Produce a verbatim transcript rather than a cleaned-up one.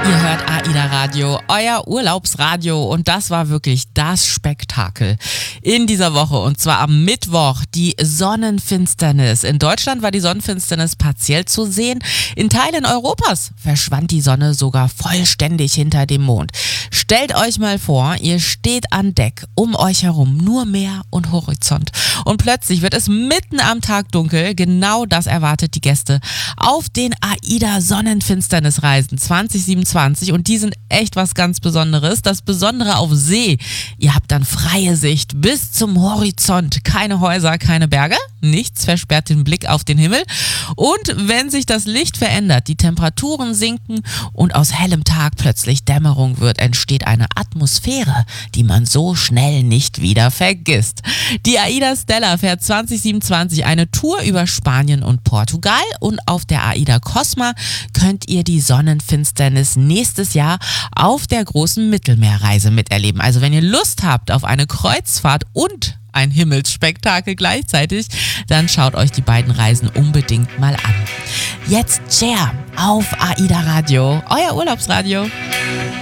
Ihr hört AIDA Radio, euer Urlaubsradio, und das war wirklich das Spektakel in dieser Woche, und zwar am Mittwoch die Sonnenfinsternis. In Deutschland war die Sonnenfinsternis partiell zu sehen, in Teilen Europas verschwand die Sonne sogar vollständig hinter dem Mond. Stellt euch mal vor, ihr steht an Deck, um euch herum nur Meer und Horizont, und plötzlich wird es mitten am Tag dunkel. Genau das erwartet die Gäste auf den AIDA Sonnenfinsternisreisen zwanzig siebenundzwanzig. Und die sind echt was ganz Besonderes. Das Besondere auf See: ihr habt dann freie Sicht bis zum Horizont. Keine Häuser, keine Berge, nichts versperrt den Blick auf den Himmel. Und wenn sich das Licht verändert, die Temperaturen sinken und aus hellem Tag plötzlich Dämmerung wird, entsteht eine Atmosphäre, die man so schnell nicht wieder vergisst. Die AIDA Stella fährt zwanzig siebenundzwanzig eine Tour über Spanien und Portugal, und auf der AIDA Cosma könnt ihr die Sonnenfinsternis nächstes Jahr auf der großen Mittelmeerreise miterleben. Also wenn ihr Lust habt auf eine Kreuzfahrt und ein Himmelsspektakel gleichzeitig, dann schaut euch die beiden Reisen unbedingt mal an. Jetzt Cher auf AIDA Radio, euer Urlaubsradio.